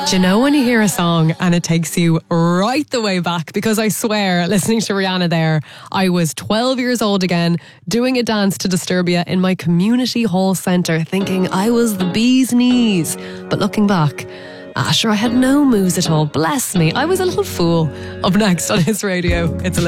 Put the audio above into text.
Do you know when you hear a song and it takes you right the way back? Because I swear, listening to Rihanna there, I was 12 years old again, doing a dance to Disturbia in my community hall centre, thinking I was the bee's knees. But looking back, sure, I had no moves at all. Bless me, I was a little fool. Up next on His Radio, it's